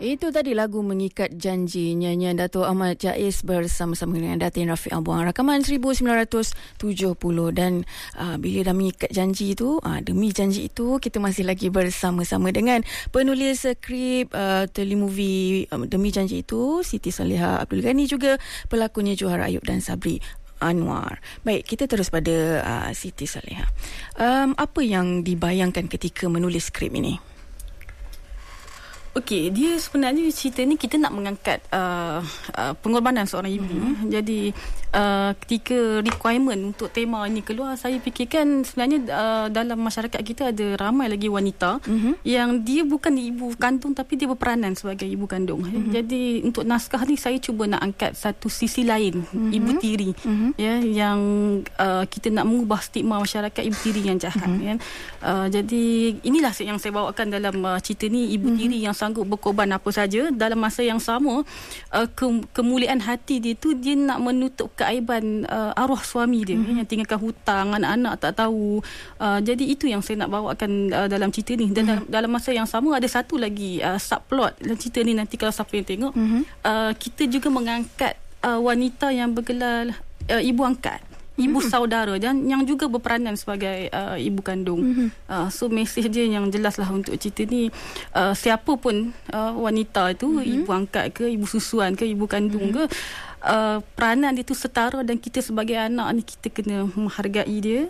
Itu tadi lagu Mengikat Janji, nyanyian Dato' Ahmad Jais bersama-sama dengan Datin Rafiq Ambuang, rakaman 1970. Dan bila dah mengikat janji itu, demi janji itu, kita masih lagi bersama-sama dengan penulis skrip telemovie Demi Janji itu, Siti Salihah Abdul Ghani, juga pelakonnya Johara Ayub dan Sabri Anwar. Baik, kita terus pada Siti Salihah. Apa yang dibayangkan ketika menulis skrip ini? Okey, dia sebenarnya cerita ni kita nak mengangkat pengorbanan seorang ibu. Jadi ketika requirement untuk tema ini keluar, saya fikirkan sebenarnya dalam masyarakat kita ada ramai lagi wanita yang dia bukan ibu kandung tapi dia berperanan sebagai ibu kandung. Jadi untuk naskah ni saya cuba nak angkat satu sisi lain, ibu tiri, ya, yang kita nak mengubah stigma masyarakat ibu tiri yang jahat, ya. Jadi inilah yang saya bawakan dalam cerita ni, ibu tiri yang sanggup berkorban apa saja. Dalam masa yang sama, kemuliaan hati dia tu, dia nak menutup keaiban arwah suami dia, yang tinggalkan hutang, anak-anak tak tahu. Jadi itu yang saya nak bawakan dalam cerita ni. Dan dalam masa yang sama ada satu lagi subplot dalam cerita ni, nanti kalau siapa yang tengok, kita juga mengangkat wanita yang bergelar ibu angkat, ibu saudara, dan yang juga berperanan sebagai ibu kandung. So mesej dia yang jelas lah untuk cerita ni, siapa pun wanita itu, ibu angkat ke, ibu susuan ke, ibu kandung ke, peranan dia tu setara, dan kita sebagai anak ni kita kena menghargai dia,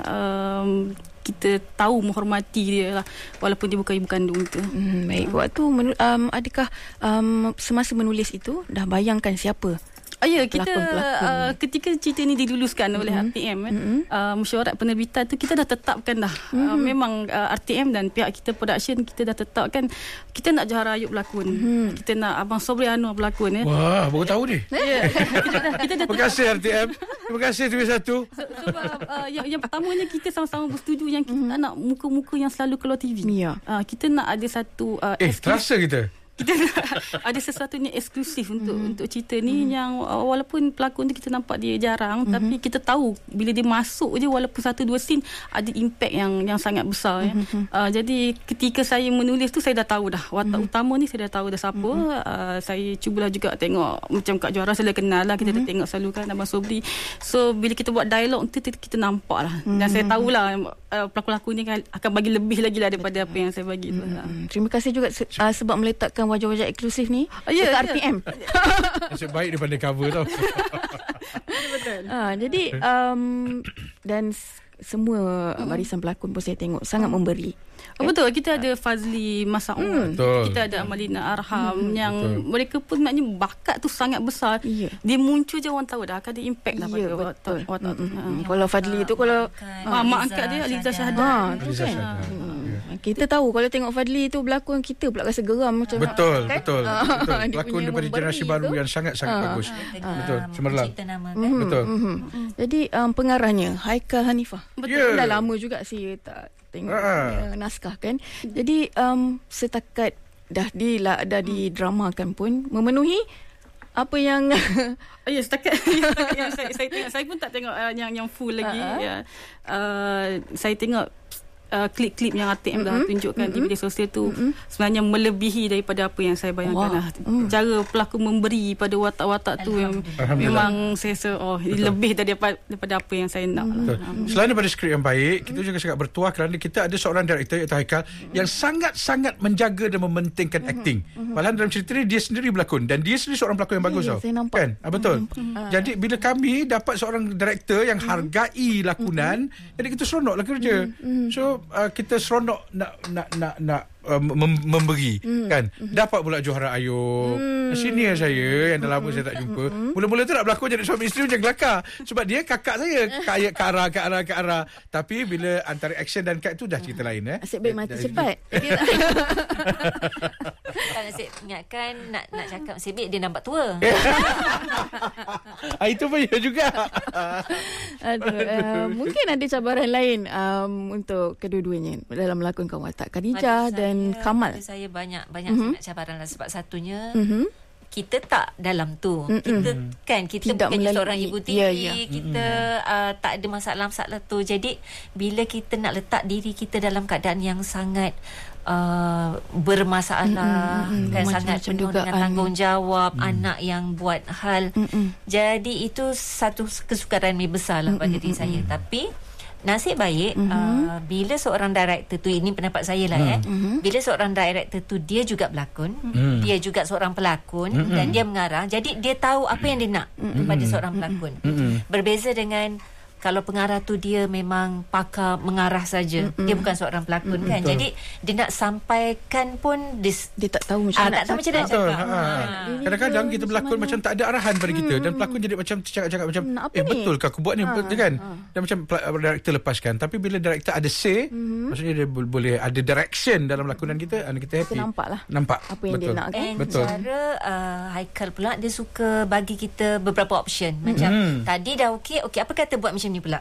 kita tahu menghormati dia lah, walaupun dia bukan ibu kandung tu. Baik, waktu adakah semasa menulis itu dah bayangkan siapa? Ya, kita ketika cerita ni diluluskan oleh RTM, mesyuarat penerbitan tu, kita dah tetapkan dah. Memang RTM dan pihak kita production, kita dah tetapkan kita nak Johara Ayub berlakon, kita nak Abang Sabri Anwar berlakon, ya. Wah, baru tahu ni. Kita dah Terima kasih RTM. Terima kasih TV1. Sebab yang pertamanya kita sama-sama bersetuju yang kita tak nak muka-muka yang selalu keluar TV. Kita nak ada satu terasa kita ada sesuatu ni eksklusif untuk cerita ni, yang walaupun pelakon tu kita nampak dia jarang, tapi kita tahu bila dia masuk je, walaupun 1-2 scene, ada impact yang sangat besar, ya. Jadi ketika saya menulis tu, saya dah tahu dah watak utama ni, saya dah tahu dah siapa. Saya cubalah juga tengok, macam Kak Johara saya dah kenal lah, kita dah tengok selalu kan, Abang Sobri. So bila kita buat dialog tu, kita nampak lah, dan saya tahulah pelakon-pelakon ni akan bagi lebih lagi lah daripada apa yang saya bagi tu. Terima kasih juga sebab meletakkan wajah-wajah eksklusif ni dekat RTM. Nasib baik daripada cover tau. Betul. Jadi dan semua barisan pelakon pun saya tengok sangat memberi. Betul, kita ada Fazli Masaun, kita ada Amalina Arham, yang mereka pun maknanya bakat tu sangat besar. Dia muncul je orang tahu dah akan ada impact lah pada watak tu. Kalau Fadli tu, kalau mak angkat dia Aliza Syahada, kita tahu kalau tengok Fadli tu berlakon, kita pula rasa geram macam betul. Pelakon daripada generasi baru yang sangat-sangat bagus. Betul, cemerlang. Betul. Jadi pengarahnya Haikal Hanifah. Betul. Dah lama juga saya tak tengok naskah kan. Jadi setakat dah didramakan pun memenuhi apa yang setakat yang saya tengok, saya pun tak tengok yang full lagi. Saya tengok klip-klip yang RTM dah tunjukkan di media sosial tu, sebenarnya melebihi daripada apa yang saya bayangkan lah. Cara pelakon memberi pada watak-watak tu yang memang saya rasa lebih daripada apa yang saya nak lah. Selain daripada skrip yang baik, kita juga sangat bertuah kerana kita ada seorang director iaitu Haikal yang sangat-sangat menjaga dan mementingkan acting. Malahan dalam cerita ni dia sendiri berlakon, dan dia sendiri seorang pelakon yang bagus tau. Kan? Betul. Jadi bila kami dapat seorang director yang hargai lakonan, jadi kita seronok lah kerja. So kita seronok nak memberi kan. Dapat pula Johara Ayub, senior saya yang dah lama saya tak jumpa. Mula-mula tu nak berlakon jadi suami isteri macam kelakar, sebab dia kakak saya, ke arah. Tapi bila antara action dan kat tu dah cerita lain. Asyik baik mati cepat. Asyik ingatkan nak cakap Asyik baik dia nampak tua. Itu pun ya juga. Mungkin ada cabaran lain untuk kedua-duanya dalam melakonkan watak Khadijah dan Kamal. Saya banyak sangat cabaran lah. Sebab satunya kita tak dalam tu. Kita bukan seorang ibu tiri. Kita tak ada masalah tu. Jadi bila kita nak letak diri kita dalam keadaan yang sangat bermasalah, kan sangat penuh dengan tanggungjawab, anak yang buat hal. Jadi itu satu kesukaran yang besar lah pada diri saya. Tapi nasib baik bila seorang director tu, ini pendapat saya lah bila seorang director tu dia juga berlakon, dia juga seorang pelakon dan dia mengarah, jadi dia tahu apa yang dia nak kepada seorang pelakon. Berbeza dengan kalau pengarah tu dia memang pakar mengarah saja, dia bukan seorang pelakon kan. Jadi dia nak sampaikan pun dia tak tahu macam nak cakap. Kadang-kadang kita berlakon macam tak ada arahan pada kita, dan pelakon jadi macam cakap macam betul ke aku buat ni, betul kan? Dan macam director lepaskan. Tapi bila director ada say, maksudnya dia boleh ada direction dalam lakonan kita happy. Nampak apa yang dia nak kan. Betul. Cara Haikal pula dia suka bagi kita beberapa option. Macam tadi dah okey, apa kata buat macam ni pula.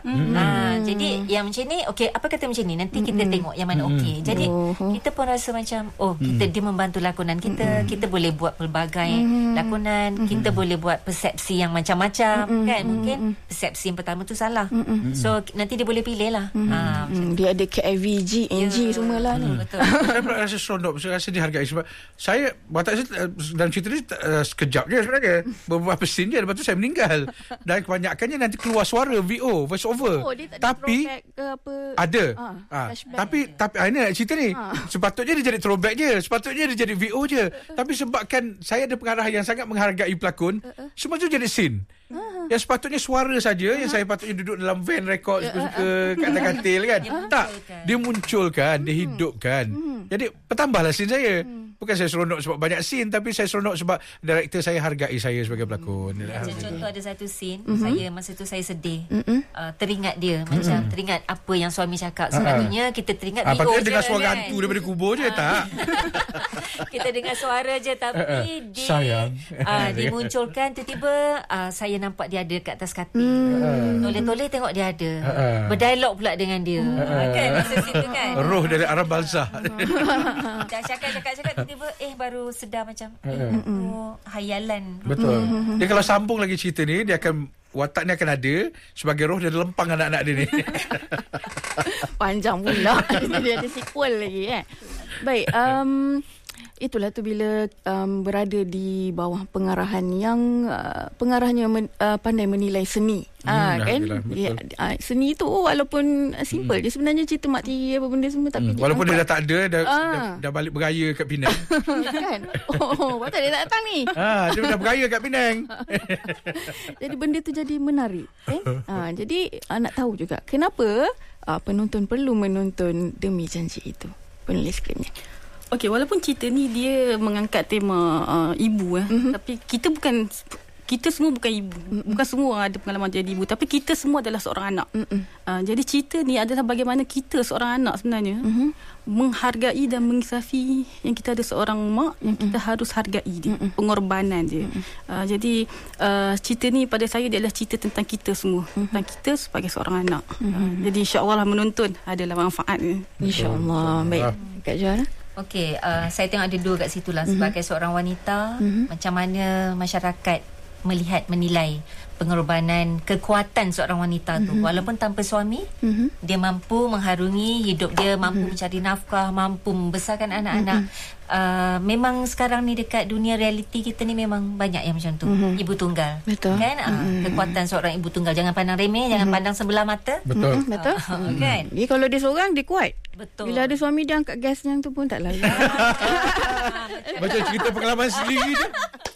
Jadi yang macam ni okey, apa kata macam ni, nanti kita tengok yang mana okey. Jadi kita pun rasa macam dia membantu lakonan kita. Kita boleh buat pelbagai lakonan, kita boleh buat persepsi yang macam-macam kan. Mungkin persepsi yang pertama tu salah, so nanti dia boleh pilih lah. Dia ada KIVG, NG semualah ni. Betul. Saya pula rasa seronok, saya rasa dihargai sebab saya watak saya dalam cerita ni sekejap je sebenarnya, beberapa scene je, lepas tu saya meninggal, dan kebanyakannya nanti keluar suara VO, voice over. Dia tak tapi ada ke apa? Ada. Tapi ini nak cerita ni. Sepatutnya dia jadi throwback je, sepatutnya dia jadi VO je. Tapi sebabkan saya ada pengarah yang sangat menghargai pelakon, semua tu jadi scene. Yang sepatutnya suara saja, yang saya patutnya duduk dalam van rekod suka-suka kat atas katil kan. Tak, dia munculkan, dia hidupkan. Jadi bertambahlah scene saya. Bukan saya seronok sebab banyak scene, tapi saya seronok sebab director saya hargai saya sebagai pelakon. Macam contoh ada satu scene, saya masa tu saya sedih. Teringat dia, macam teringat apa yang suami cakap. Sepatutnya kita teringat VO je. Patutnya dengar suara hantu daripada kubur je, tak? Kita dengar suara je, tapi sayang. dimunculkan tiba-tiba saya nampak dia ada kat atas katil. Toleh-toleh tengok dia ada. Berdialog pula dengan dia. Kan masa situ kan. Roh dari alam barzah. Dah cakap tiba-tiba baru sedar macam hayalan. Betul. Dia kalau sambung lagi cerita ni, dia akan watak ni akan ada sebagai roh, dia lempang anak-anak dia ni. Panjang pula. Dia ada sequel lagi Baik, itulah tu bila berada di bawah pengarahan yang pengarahnya pandai menilai seni. Kan? Seni tu walaupun simple je sebenarnya, cerita mak tiri apa benda semua, tapi walaupun dia dah tak ada, dah balik beraya kat Penang. Kan? Patut dia tak datang ni. Dia dah beraya kat Penang. Jadi benda tu jadi menarik. Jadi nak tahu juga kenapa penonton perlu menonton Demi Janji itu. Penulis skripnya. Okey, walaupun cerita ni dia mengangkat tema ibu tapi kita semua bukan ibu. Bukan semua orang ada pengalaman jadi ibu, tapi kita semua adalah seorang anak. Jadi cerita ni adalah bagaimana kita seorang anak sebenarnya menghargai dan mengisafi yang kita ada seorang mak yang kita harus hargai dia, pengorbanan dia. Jadi cerita ni pada saya dia adalah cerita tentang kita semua, tentang kita sebagai seorang anak. Jadi insya-Allah menonton adalah manfaat. Insya-Allah. Baik, Kak Joanna. Okey, saya tengok ada dua kat situ lah. Sebagai seorang wanita, macam mana masyarakat menilai pengorbanan, kekuatan seorang wanita tu. Walaupun tanpa suami, dia mampu mengharungi hidup dia, mampu mencari nafkah, mampu membesarkan anak-anak. Memang sekarang ni dekat dunia realiti kita ni memang banyak yang macam tu. Ibu tunggal. Betul. Kan? Kekuatan seorang ibu tunggal. Jangan pandang remeh, jangan pandang sebelah mata. Betul. Betul. Kan? Dia kalau dia seorang, dia kuat. Betul. Bila ada suami, dia angkat gas yang tu pun tak lalu. Macam cerita pengalaman sendiri tu.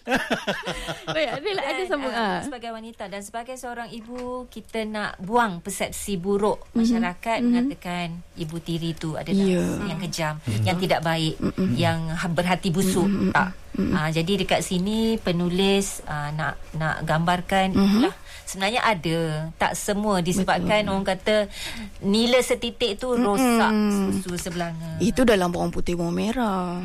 Baik, ada sambung. Sebagai wanita dan sebagai seorang ibu, kita nak buang persepsi buruk masyarakat mengatakan ibu tiri tu adalah yang kejam, yang tidak baik, yang berhati busuk. Tak. Jadi dekat sini penulis nak gambarkan itulah sebenarnya ada, tak semua disebabkan orang kata nila setitik tu rosak susu sebelanga. Itu dalam bawang putih bawang merah.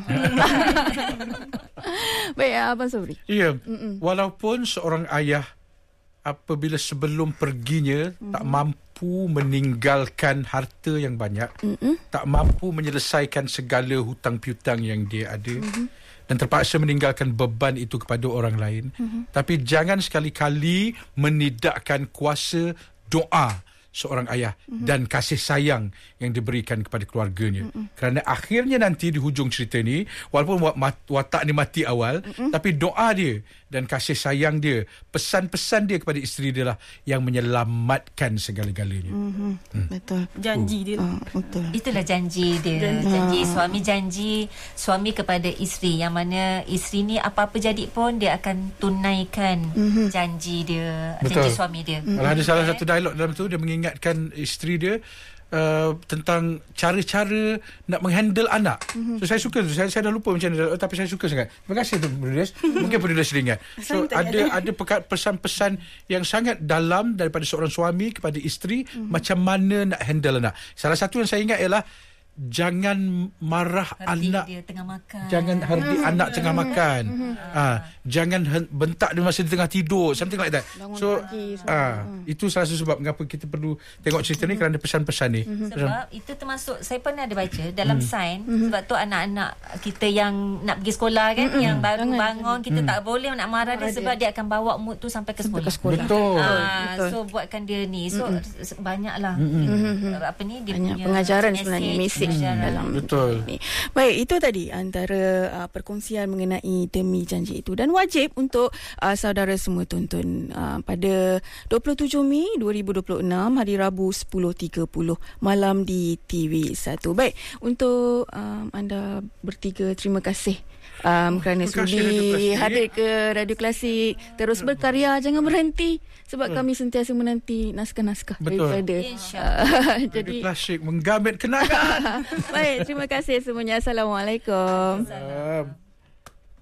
Baik, Abang Sobri. Ya, walaupun seorang ayah apabila sebelum perginya tak mampu meninggalkan harta yang banyak, tak mampu menyelesaikan segala hutang piutang yang dia ada, dan terpaksa meninggalkan beban itu kepada orang lain. Tapi jangan sekali-kali menidakkan kuasa doa seorang ayah dan kasih sayang yang diberikan kepada keluarganya. Kerana akhirnya nanti di hujung cerita ni, walaupun watak ni mati awal, tapi doa dia dan kasih sayang dia, pesan-pesan dia kepada isteri dia lah yang menyelamatkan segala-galanya. Betul. Janji dia. Betul. Itulah janji dia. Janji suami kepada isteri, yang mana isteri ni apa-apa jadi pun dia akan tunaikan janji dia, janji suami dia. Ada salah satu dialog dalam tu, dia mengingatkan isteri dia tentang cara-cara nak menghandle anak. So saya suka tu. Saya dah lupa macam mana, tapi saya suka sangat. Terima kasih tu Produce. Mungkin Produce ingat. So ada pesan-pesan yang sangat dalam daripada seorang suami kepada isteri, macam mana nak handle anak. Salah satu yang saya ingat ialah jangan marah Hardi anak dia tengah makan. Jangan hardi anak tengah makan. Jangan bentak dia masa dia tengah tidur, something like that. So itu salah satu sebab mengapa kita perlu tengok cerita ni, kerana pesan-pesan ni. Sebab itu termasuk, saya pernah ada baca dalam sains, sebab tu anak-anak kita yang nak pergi sekolah kan, yang baru bangun, kita tak boleh nak marah dia, sebab dia akan bawa mood tu sampai ke sekolah. Betul. So buatkan dia ni. So banyaklah apa ni, dia banyak punya pengajaran sebenarnya, message dalam betul ini. Baik, itu tadi antara perkongsian mengenai Demi Janji itu, dan wajib untuk saudara semua tonton pada 27 Mei 2026 hari Rabu 10.30 malam di TV1. Baik, untuk anda bertiga, terima kasih kerana sudi hadir ke Radio Klasik. Terus berkarya, jangan berhenti, sebab kami sentiasa menanti naskah-naskah daripada Radio Klasik menggamit kenangan. Baik, terima kasih semuanya. Assalamualaikum.